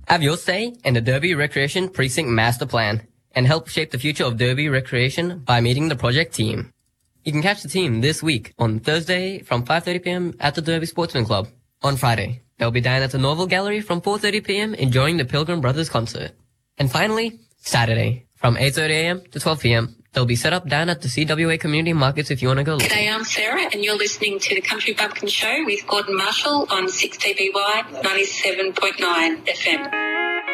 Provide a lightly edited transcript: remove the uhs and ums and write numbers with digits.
Have your say in the Derby Recreation Precinct Master Plan and help shape the future of Derby Recreation by meeting the project team. You can catch the team this week on Thursday from 5:30 p.m. at the Derby Sportsman Club. On Friday, they'll be down at the Norval Gallery from 4:30 p.m. enjoying the Pilgrim Brothers concert. And finally, Saturday, from 8:30 a.m. to 12 p.m., they'll be set up down at the CWA Community Markets if you want to go. G'day, I'm Sarah, and you're listening to the Country Bumpkin Show with Gordon Marshall on 6TBY 97.9 FM.